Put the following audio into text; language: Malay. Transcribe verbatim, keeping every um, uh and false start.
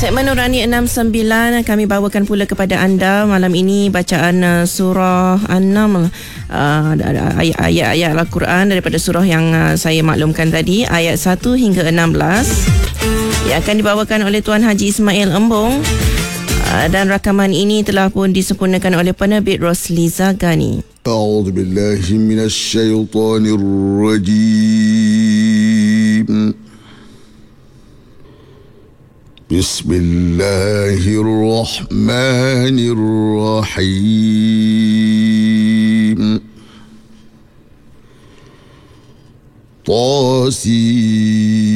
Segmen Nurani enam sembilan kami bawakan pula kepada anda malam ini bacaan uh, surah An-Naml, uh, ayat-ayat Al-Quran daripada surah yang uh, saya maklumkan tadi, ayat satu hingga enam belas, yang akan dibawakan oleh Tuan Haji Ismail Embong, uh, dan rakaman ini telah pun disempurnakan oleh penerbit Rosliza Ghani. A'udzu billahi minasy syaithanir rajim. Bismillahirrahmanirrahim. Tasin